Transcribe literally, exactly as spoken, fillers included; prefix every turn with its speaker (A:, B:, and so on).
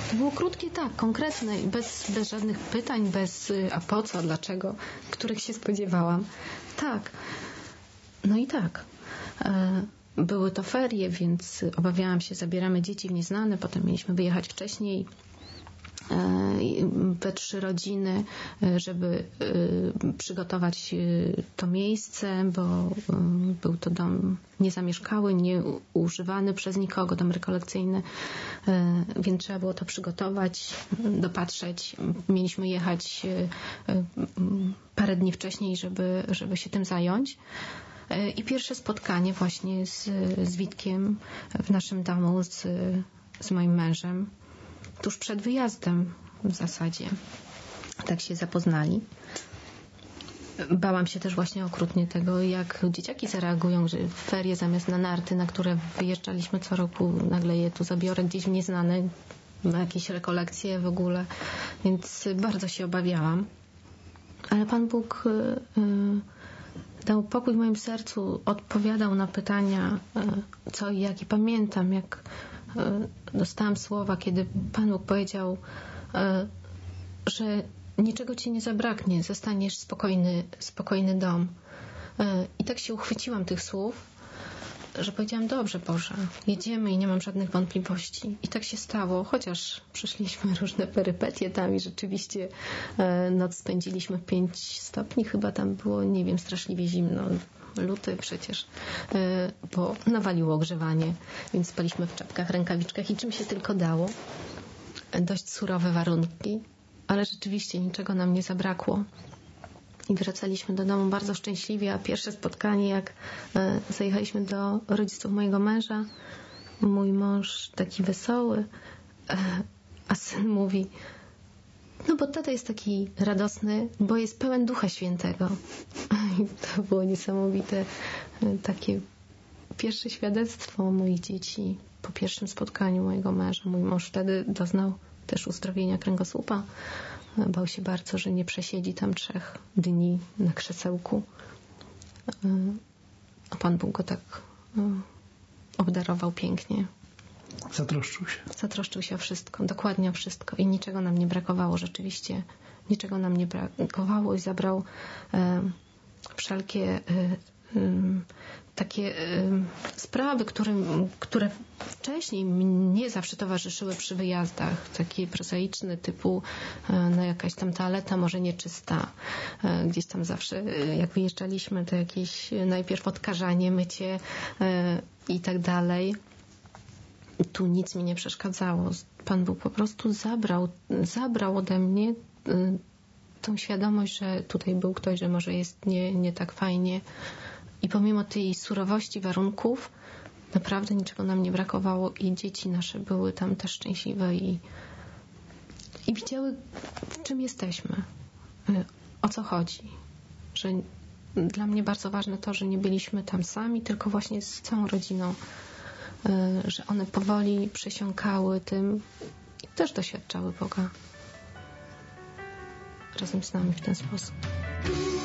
A: To było krótkie, tak, konkretne, bez, bez żadnych pytań, bez a po co, dlaczego, których się spodziewałam. Tak. No i tak. Były to ferie, więc obawiałam się, zabieramy dzieci w nieznane, potem mieliśmy wyjechać wcześniej we trzy rodziny, żeby przygotować to miejsce, bo był to dom niezamieszkały, nieużywany przez nikogo, dom rekolekcyjny, więc trzeba było to przygotować, dopatrzeć. Mieliśmy jechać parę dni wcześniej, żeby, żeby się tym zająć. I pierwsze spotkanie właśnie z, z Witkiem w naszym domu, z, z moim mężem, tuż przed wyjazdem w zasadzie. Tak się zapoznali. Bałam się też właśnie okrutnie tego, jak dzieciaki zareagują, że w ferie zamiast na narty, na które wyjeżdżaliśmy co roku, nagle je tu zabiorę gdzieś w nieznane, na jakieś rekolekcje w ogóle. Więc bardzo się obawiałam. Ale Pan Bóg yy, dał pokój w moim sercu, odpowiadał na pytania, yy, co i jak. I pamiętam, jak dostałam słowa, kiedy Pan Bóg powiedział, że niczego ci nie zabraknie, zostaniesz spokojny, spokojny dom. I tak się uchwyciłam tych słów, że powiedziałam, dobrze Boże, jedziemy i nie mam żadnych wątpliwości. I tak się stało, chociaż przeszliśmy różne perypetie tam i rzeczywiście noc spędziliśmy w pięć stopni, chyba tam było, nie wiem, straszliwie zimno. Luty przecież, bo nawaliło ogrzewanie, więc spaliśmy w czapkach, rękawiczkach i czym się tylko dało. Dość surowe warunki, ale rzeczywiście niczego nam nie zabrakło. I wracaliśmy do domu bardzo szczęśliwie, a pierwsze spotkanie, jak zajechaliśmy do rodziców mojego męża, mój mąż taki wesoły, a syn mówi, no bo tata jest taki radosny, bo jest pełen Ducha Świętego. I to było niesamowite, takie pierwsze świadectwo moich dzieci po pierwszym spotkaniu mojego męża. Mój mąż wtedy doznał też uzdrowienia kręgosłupa. Bał się bardzo, że nie przesiedzi tam trzech dni na krzesełku. A Pan Bóg go tak obdarował pięknie.
B: Zatroszczył się.
A: Zatroszczył się o wszystko, dokładnie o wszystko. I niczego nam nie brakowało rzeczywiście. Niczego nam nie brakowało i zabrał e, wszelkie e, e, takie e, sprawy, które, które wcześniej mnie zawsze towarzyszyły przy wyjazdach. Takie prozaiczne typu e, no jakaś tam toaleta może nieczysta. E, gdzieś tam zawsze e, jak wyjeżdżaliśmy, to jakieś e, najpierw odkażanie, mycie e, i tak dalej. Tu nic mi nie przeszkadzało. Pan Bóg po prostu zabrał, zabrał ode mnie y, tą świadomość, że tutaj był ktoś, że może jest nie, nie tak fajnie. I pomimo tej surowości warunków naprawdę niczego nam nie brakowało i dzieci nasze były tam też szczęśliwe i, i widziały, w czym jesteśmy. Y, o co chodzi. Że dla mnie bardzo ważne to, że nie byliśmy tam sami, tylko właśnie z całą rodziną. Że one powoli przesiąkały tym i też doświadczały Boga razem z nami w ten sposób.